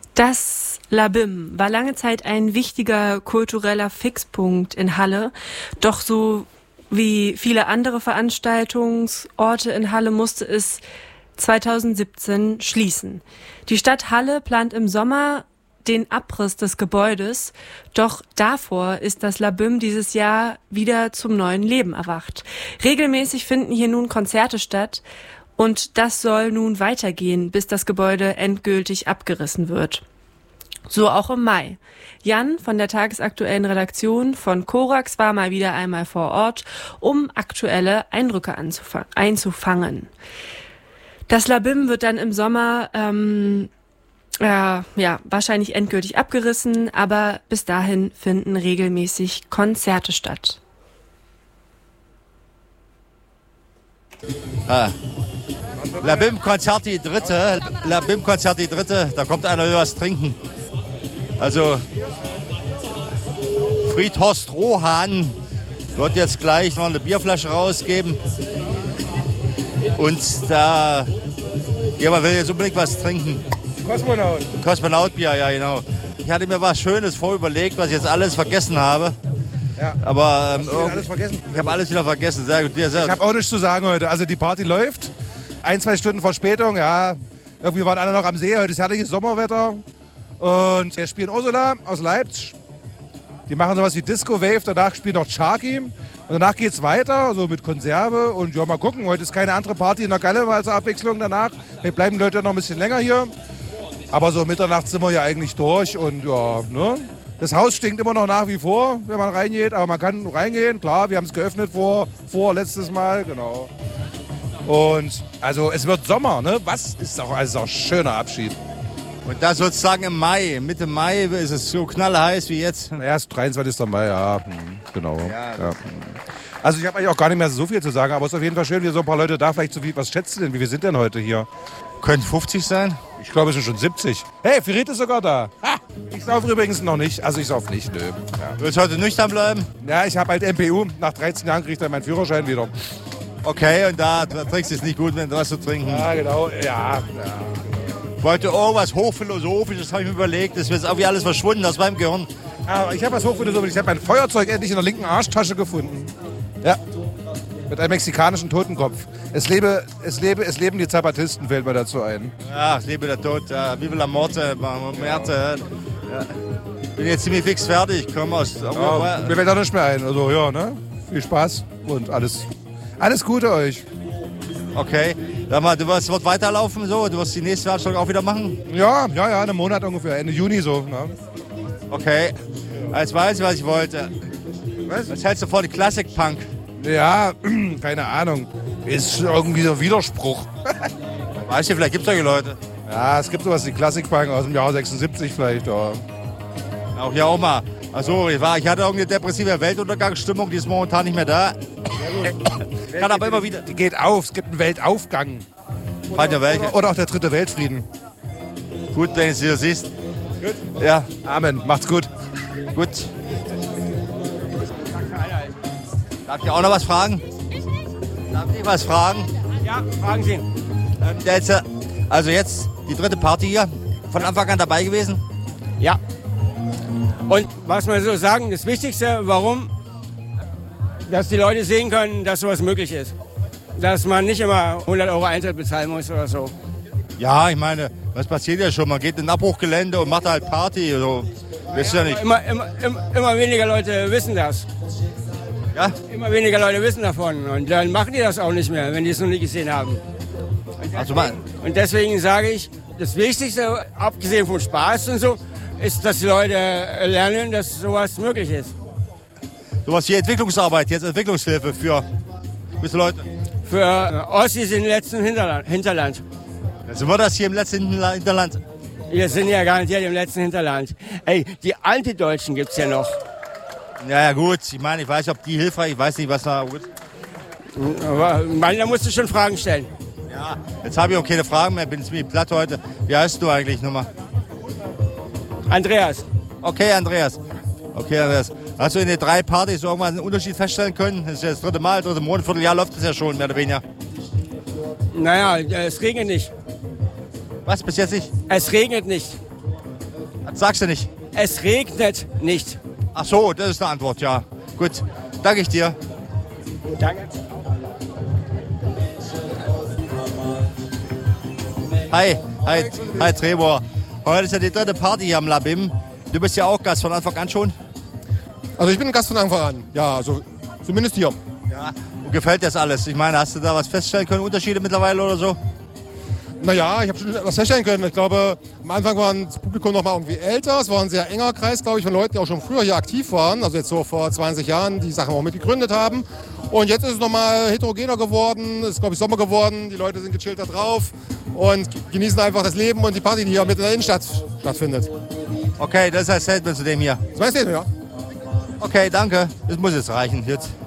Das Labim war lange Zeit ein wichtiger kultureller Fixpunkt in Halle. Doch so wie viele andere Veranstaltungsorte in Halle musste es 2017 schließen. Die Stadt Halle plant im Sommer den Abriss des Gebäudes, doch davor ist das Labim dieses Jahr wieder zum neuen Leben erwacht. Regelmäßig finden hier nun Konzerte statt und das soll nun weitergehen, bis das Gebäude endgültig abgerissen wird. So auch im Mai. Jan von der tagesaktuellen Redaktion von Korax war mal wieder einmal vor Ort, um aktuelle Eindrücke einzufangen. Das Labim wird dann im Sommer wahrscheinlich endgültig abgerissen, aber bis dahin finden regelmäßig Konzerte statt. Labim-Konzert die dritte, da kommt einer will was trinken. Also Friedhorst Rohan wird jetzt gleich noch eine Bierflasche rausgeben. Und da jemand will jetzt unbedingt was trinken. Kosmonautbier, ja genau. Ich hatte mir was Schönes vorüberlegt, was ich jetzt alles vergessen habe. Ja. Aber alles vergessen? Ich habe alles wieder vergessen. Sehr gut. Ich habe auch nichts zu sagen heute. Also die Party läuft. 1-2 Stunden Verspätung, ja. Irgendwie waren alle noch am See. Heute ist herrliches Sommerwetter. Und wir spielen Ursula aus Leipzig. Die machen sowas wie Disco Wave. Danach spielt noch Sharky. Und danach geht's weiter, so mit Konserve. Und ja, mal gucken. Heute ist keine andere Party in der Galle, mal zur Abwechslung danach. Wir bleiben Leute noch ein bisschen länger hier. Aber so Mitternacht sind wir ja eigentlich durch. Und ja, ne? Das Haus stinkt immer noch nach wie vor, wenn man reingeht. Aber man kann reingehen. Klar, wir haben es geöffnet vor letztes Mal. Genau. Und also es wird Sommer, ne? Was ist auch, also auch ein schöner Abschied. Und das sozusagen im Mai, Mitte Mai ist es so knallheiß wie jetzt. Erst 23. Mai, ja, genau. Ja. Also ich habe eigentlich auch gar nicht mehr so viel zu sagen, aber es ist auf jeden Fall schön, wir so ein paar Leute da. Vielleicht so wie, was schätzt du denn, wie wir sind denn heute hier? Könnten 50 sein? Ich glaube, es sind schon 70. Hey, Ferit ist sogar da. Ha! Ich sauf übrigens noch nicht, also ich sauf nicht, nö. Ja. Du willst heute nüchtern bleiben? Ja, ich habe halt MPU. Nach 13 Jahren kriege ich dann meinen Führerschein wieder. Okay, und da trinkst du es nicht gut, wenn du was zu trinken. Ja, genau, ja. Ich wollte irgendwas Hochphilosophisches, habe ich mir überlegt. Das ist jetzt irgendwie alles verschwunden aus meinem Gehirn. Aber ich habe was Hochphilosophisches. Ich habe mein Feuerzeug endlich in der linken Arschtasche gefunden. Ja, mit einem mexikanischen Totenkopf. Es leben die Zapatisten, fällt mir dazu ein. Ja, es lebe der Tod. Ja. Vive la Morte, Merte. Ja. Bin jetzt ziemlich fix fertig. Komm aus. Ja, mir fällt da nicht mehr ein. Also ja, ne? Viel Spaß und alles Gute euch. Okay. Sag mal, es wird weiterlaufen so? Du wirst die nächste Veranstaltung auch wieder machen? Ja, einen Monat ungefähr, Ende Juni so. Ne? Okay. Jetzt weiß ich, was ich wollte. Was hältst du vor die Classic-Punk? Ja, keine Ahnung. Ist irgendwie so ein Widerspruch. Weißt du, vielleicht gibt es solche Leute. Ja, es gibt sowas wie Classic-Punk aus dem Jahr 76 vielleicht. Ja. Auch hier auch mal. Achso, ich hatte irgendeine depressive Weltuntergangsstimmung, die ist momentan nicht mehr da. Kann aber immer wieder. Die geht auf, es gibt einen Weltaufgang. Oder auch der dritte Weltfrieden. Gut, wenn du es wieder siehst. Gut. Ja, Amen. Macht's gut. Gut. Darf ich auch noch was fragen? Darf ich was fragen? Ja, fragen Sie. Also jetzt die dritte Party hier. Von Anfang an dabei gewesen? Ja. Und was man so sagen, das Wichtigste, warum? Dass die Leute sehen können, dass sowas möglich ist. Dass man nicht immer 100 € Eintritt bezahlen muss oder so. Ja, ich meine, was passiert ja schon? Man geht in ein Abbruchgelände und macht halt Party. So. Wisst ihr ja nicht. Immer weniger Leute wissen das. Ja? Immer weniger Leute wissen davon. Und dann machen die das auch nicht mehr, wenn die es noch nie gesehen haben. Und deswegen sage ich, das Wichtigste, abgesehen vom Spaß und so, ist, dass die Leute lernen, dass sowas möglich ist. Sowas wie Entwicklungsarbeit, jetzt Entwicklungshilfe für gewisse Leute? Für Ossis im letzten Hinterland. Sind wir das hier im letzten Hinterland? Wir sind ja garantiert im letzten Hinterland. Ey, die Antideutschen gibt's ja noch. Ja gut, ich meine, ich weiß nicht, ob die hilfreich, ich weiß nicht, was da gut. Aber da musst du schon Fragen stellen. Ja, jetzt habe ich auch keine Fragen mehr, bin ziemlich platt heute. Wie heißt du eigentlich nochmal? Andreas. Okay, Andreas. Hast du in den 3 Partys irgendwann einen Unterschied feststellen können? Das ist ja das dritte Monat, Vierteljahr läuft das ja schon, mehr oder weniger. Naja, es regnet nicht. Was, bis jetzt nicht? Es regnet nicht. Sagst du nicht? Es regnet nicht. Ach so, das ist eine Antwort, ja. Gut, danke ich dir. Danke. Hi Trebor. Heute ist ja die 3. Party hier am Labim. Du bist ja auch Gast von Anfang an schon? Also ich bin ein Gast von Anfang an, ja, also zumindest hier. Ja, und gefällt dir das alles? Ich meine, hast du da was feststellen können, Unterschiede mittlerweile oder so? Naja, ich habe schon was feststellen können. Ich glaube, am Anfang war das Publikum noch mal irgendwie älter. Es war ein sehr enger Kreis, glaube ich, von Leuten, die auch schon früher hier aktiv waren. Also jetzt so vor 20 Jahren, die Sachen auch mitgegründet haben. Und jetzt ist es noch mal heterogener geworden. Es ist, glaube ich, Sommer geworden. Die Leute sind gechillter drauf und genießen einfach das Leben und die Party, die hier mit in der Innenstadt stattfindet. Okay, das ist ein Statement zu dem hier. Das ist mein Statement, ja. Okay, danke. Das muss jetzt reichen jetzt.